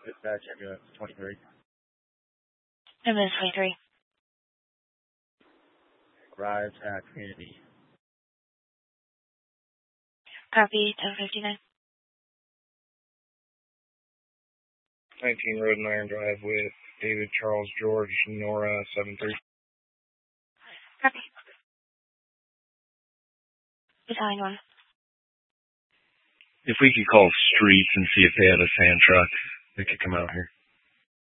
Dispatch, ambulance 23. Ambulance 23. Arrives at community. Copy, 1059. 19 Road and Iron Drive with David Charles George Nora 73. Copy. Battalion 1. If we could call streets and see if they had a sand truck, they could come out here.